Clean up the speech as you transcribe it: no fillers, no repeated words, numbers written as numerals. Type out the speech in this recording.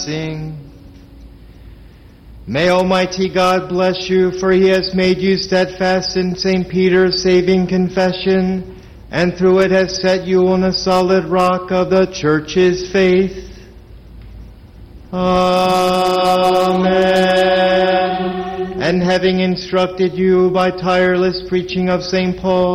Sing. May Almighty God bless you, for He has made you steadfast in St. Peter's saving confession, and through it has set you on a solid rock of the Church's faith. Amen. And having instructed you by tireless preaching of St. Paul,